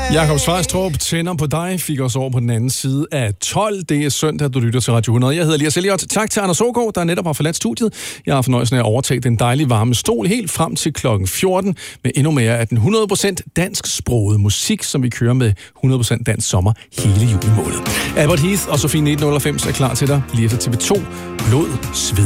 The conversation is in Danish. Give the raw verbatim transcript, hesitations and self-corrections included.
Jakob Svejstrup tænder på dig, fik os over på den anden side af tolv. Det er søndag, du lytter til Radio hundrede. Jeg hedder Elias Elliot. Tak til Anders Aagaard, der netop har forladt studiet. Jeg har fornøjelsen af at overtage den dejlige varme stol helt frem til klokken fjorten med endnu mere af den hundrede procent dansksprogede musik, som vi kører med hundrede procent dansk sommer hele julemåned. Albert Heath og Sofie nitten nul fem er klar til dig lige efter T V to. Blod, sved